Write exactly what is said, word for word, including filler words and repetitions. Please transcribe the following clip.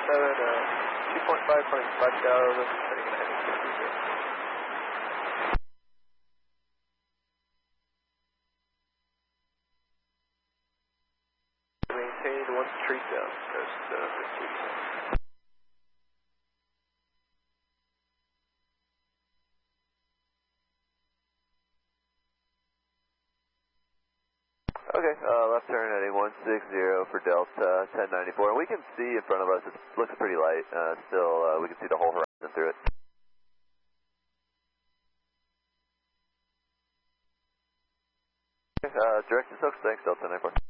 seven, uh, two point five, point five thousand, turning in heading six three zero. Maintain one street down, coast uh, six three zero. Okay, uh, left turn heading one six zero for Delta ten ninety-four. And we can see in front of us, it looks pretty light. Uh, still, uh, we can see the whole horizon through it. Okay, uh, direct to Soaks, thanks, Delta ten ninety-four.